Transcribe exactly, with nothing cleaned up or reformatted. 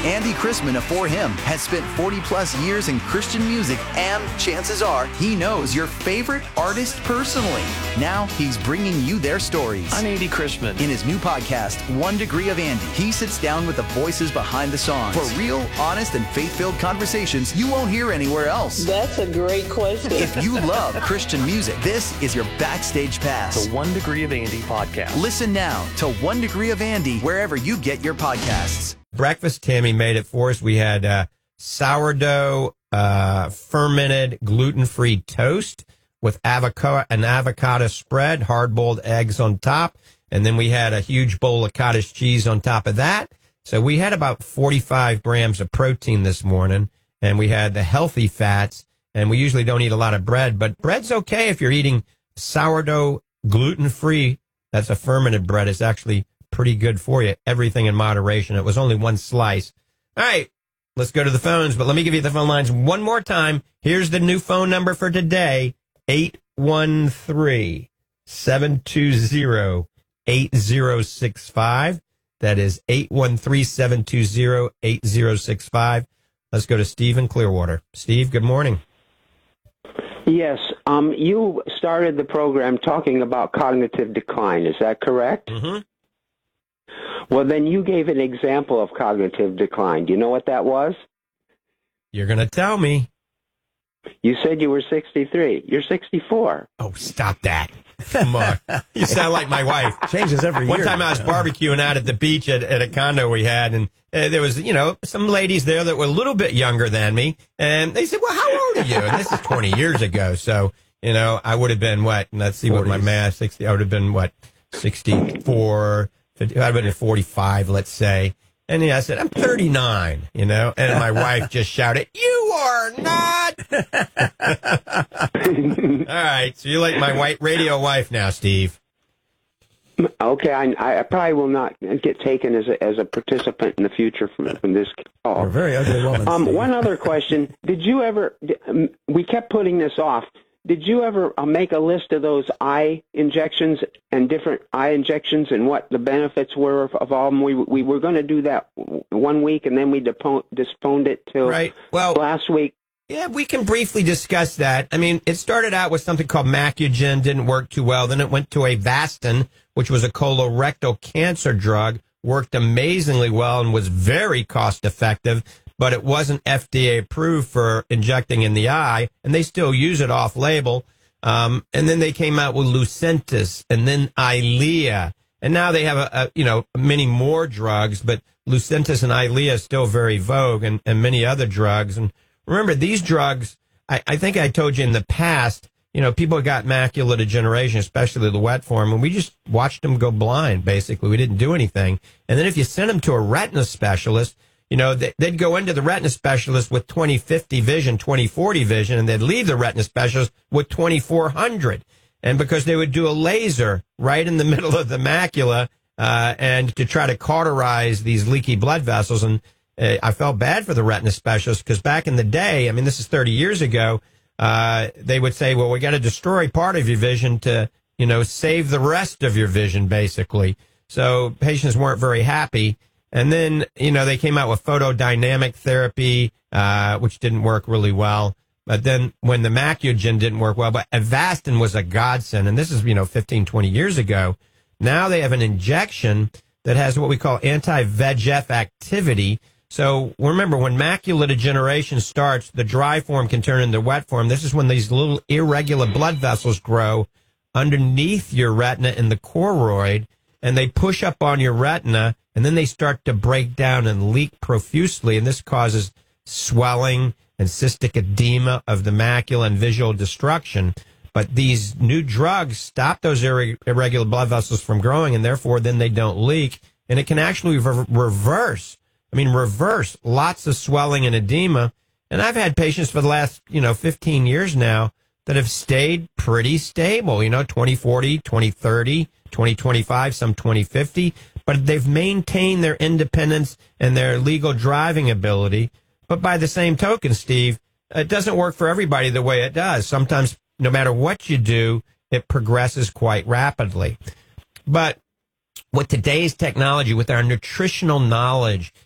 Andy Chrisman of For Him has spent forty plus years in Christian music, and chances are he knows your favorite artist personally. Now he's bringing you their stories. I'm Andy Chrisman. In his new podcast, One Degree of Andy, he sits down with the voices behind the songs for real, honest, and faith-filled conversations you won't hear anywhere else. That's a great question. If you love Christian music, this is your backstage pass. The One Degree of Andy podcast. Listen now to One Degree of Andy wherever you get your podcasts. Breakfast, Tammy made it for us. We had uh, sourdough, uh, fermented, gluten-free toast with avocado, an avocado spread, hard-boiled eggs on top, and then we had a huge bowl of cottage cheese on top of that. So we had about forty-five grams of protein this morning, and we had the healthy fats, and we usually don't eat a lot of bread, but bread's okay if you're eating sourdough, gluten-free. That's a fermented bread. It's actually pretty good for you. Everything in moderation. It was only one slice. All right, let's go to the phones, but let me give you the phone lines one more time. Here's the new phone number for today, eight one three, seven two zero, eight zero six five. That is eight one three, seven two zero, eight zero six five. Let's go to Steve in Clearwater. Steve, good morning. Yes, um, you started the program talking about cognitive decline. Is that correct? Mm-hmm. Well, then you gave an example of cognitive decline. Do you know what that was? You're going to tell me. You said you were sixty-three. You're sixty-four. Oh, stop that. Come on. You sound like my wife. Changes every year. One time I was barbecuing out at the beach at, at a condo we had, and uh, there was, you know, some ladies there that were a little bit younger than me, and they said, well, how old are you? And this is twenty years ago, so, you know, I would have been, what, let's see what my math, sixty, I would have been, what, sixty-four, fifty, I'd have been forty-five, let's say. And yeah, I said, I'm thirty-nine, you know, and my wife just shouted, you are not. All right, so you're like my white radio wife now, Steve. Okay, I, I probably will not get taken as a, as a participant in the future from, from this call. You're a very ugly woman. Um, one other question. Did you ever, um, we kept putting this off. Did you ever uh, make a list of those eye injections and different eye injections and what the benefits were of, of all of them? We, we were going to do that one week, and then we depo- postponed it till right. Well, last week. Yeah, we can briefly discuss that. I mean, it started out with something called Macugen, didn't work too well. Then it went to Avastin, which was a colorectal cancer drug, worked amazingly well and was very cost effective, but it wasn't F D A approved for injecting in the eye, and they still use it off label. Um, and then they came out with Lucentis and then Eylea. And now they have, a, a you know, many more drugs, but Lucentis and Eylea is still very vogue, and, and many other drugs. And remember, these drugs, I, I think I told you in the past, you know, people got macular degeneration, especially the wet form, and we just watched them go blind, basically. We didn't do anything. And then if you sent them to a retina specialist, you know, they, they'd go into the retina specialist with twenty fifty vision, twenty forty vision, and they'd leave the retina specialist with twenty-four hundred. And because they would do a laser right in the middle of the macula uh, and to try to cauterize these leaky blood vessels. And uh, I felt bad for the retina specialist because back in the day, I mean, this is thirty years ago, uh, they would say, well, we got to destroy part of your vision to, you know, save the rest of your vision, basically. So patients weren't very happy. And then, you know, they came out with photodynamic therapy, uh, which didn't work really well. But then when the Macugen didn't work well, but Avastin was a godsend. And this is, you know, fifteen, twenty years ago. Now they have an injection that has what we call anti-V E G F activity. So remember, when macular degeneration starts, the dry form can turn into wet form. This is when these little irregular blood vessels grow underneath your retina in the choroid, and they push up on your retina, and then they start to break down and leak profusely, and this causes swelling and cystic edema of the macula and visual destruction. But these new drugs stop those irre- irregular blood vessels from growing, and therefore then they don't leak, and it can actually re- reverse. I mean, reverse lots of swelling and edema. And I've had patients for the last, you know, fifteen years now that have stayed pretty stable, you know, twenty forty, twenty thirty, twenty twenty-five, some twenty fifty, but they've maintained their independence and their legal driving ability. But by the same token, Steve, it doesn't work for everybody the way it does. Sometimes, no matter what you do, it progresses quite rapidly. But with today's technology, with our nutritional knowledge